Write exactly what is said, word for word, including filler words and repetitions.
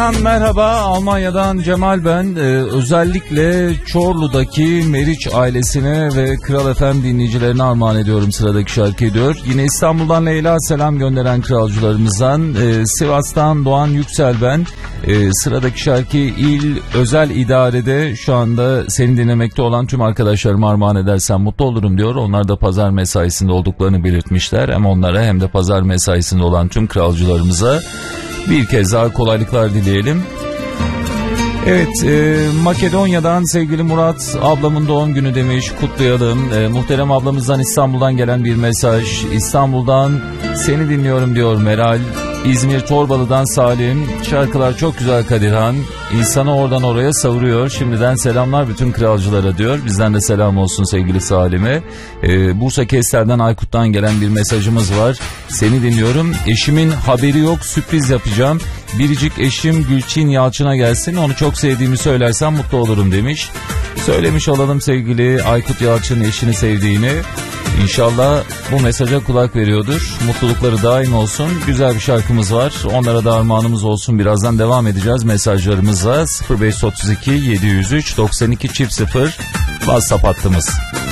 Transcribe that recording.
Merhaba, Almanya'dan Cemal ben. Ee, özellikle Çorlu'daki Meriç ailesine ve Kral F M dinleyicilerine armağan ediyorum sıradaki şarkıyı diyor. Yine İstanbul'dan Leyla selam gönderen kralcılarımızdan. Ee, Sivas'tan Doğan Yüksel ben. Ee, sıradaki şarkıyı İl Özel İdare'de şu anda seni dinlemekte olan tüm arkadaşlarıma armağan edersem mutlu olurum diyor. Onlar da pazar mesaisinde olduklarını belirtmişler. Hem onlara hem de pazar mesaisinde olan tüm kralcılarımıza bir kez daha kolaylıklar dileyelim. Evet, e, Makedonya'dan sevgili Murat ablamın doğum günü demiş, kutlayalım. E, muhterem ablamızdan İstanbul'dan gelen bir mesaj. İstanbul'dan seni dinliyorum diyor Meral. İzmir Torbalı'dan Salim. Şarkılar çok güzel Kadirhan. İnsanı oradan oraya savuruyor. Şimdiden selamlar bütün kralcılara diyor. Bizden de selam olsun sevgili Salim'e. Ee, Bursa Kestel'den Aykut'tan gelen bir mesajımız var. Seni dinliyorum. Eşimin haberi yok, sürpriz yapacağım. Biricik eşim Gülçin Yalçın'a gelsin. Onu çok sevdiğimi söylersem mutlu olurum demiş. Söylemiş olalım sevgili Aykut Yalçın'ın eşini sevdiğini. İnşallah bu mesaja kulak veriyordur. Mutlulukları daim olsun. Güzel bir şarkımız var. Onlara da armağanımız olsun. Birazdan devam edeceğiz mesajlarımızla. sıfır beş otuz iki yedi yüz üç doksan iki çift sıfır WhatsApp hattımız.